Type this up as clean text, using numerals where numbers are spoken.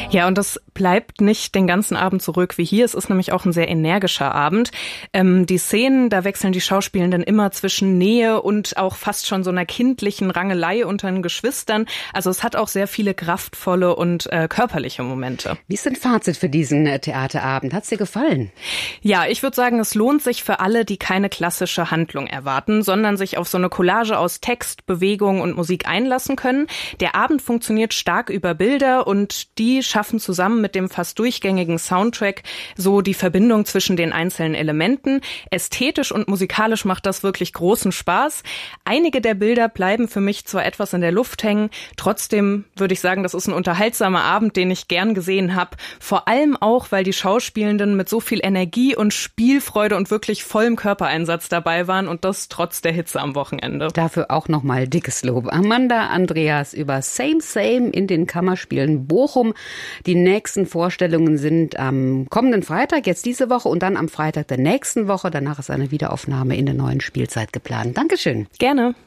Ja, und das bleibt nicht den ganzen Abend zurück wie hier. Es ist nämlich auch ein sehr energischer Abend. Die Szenen, da wechseln die Schauspielenden immer zwischen Nähe und auch fast schon so einer kindlichen Rangelei unter den Geschwistern. Also es hat auch sehr viele kraftvolle und körperliche Momente. Wie ist dein Fazit für diesen Theaterabend? Hat's dir gefallen? Ja, ich würde sagen, es lohnt sich für alle, die keine klassische Handlung erwarten, sondern sich auf so eine Collage aus Text, Bewegung und Musik einlassen können. Der Abend funktioniert stark über Bilder und die schaffen zusammen mit dem fast durchgängigen Soundtrack so die Verbindung zwischen den einzelnen Elementen. Ästhetisch und musikalisch macht das wirklich großen Spaß. Einige der Bilder bleiben für mich zwar etwas in der Luft hängen, trotzdem würde ich sagen, das ist ein unterhaltsamer Abend, den ich gern gesehen habe. Vor allem auch, weil die Schauspielenden mit so viel Energie und Spielfreude und wirklich vollem Körpereinsatz dabei waren und das trotz der Hitze am Wochenende. Dafür auch nochmal dickes Lob. Amanda Andreas über Same Same in den Kammerspielen Bochum. Die nächsten Vorstellungen sind am kommenden Freitag, jetzt diese Woche, und dann am Freitag der nächsten Woche. Danach ist eine Wiederaufnahme in der neuen Spielzeit geplant. Dankeschön. Gerne.